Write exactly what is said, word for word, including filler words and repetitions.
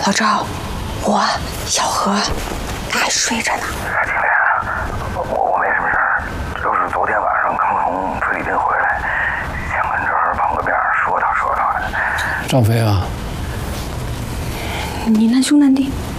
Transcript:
老赵，我小何，他还睡着呢。 金莲，我我没什么事儿，就是昨天晚上刚从菲律宾回来，想跟这儿碰个面，说道说道的。 赵飞啊， 你难兄难弟。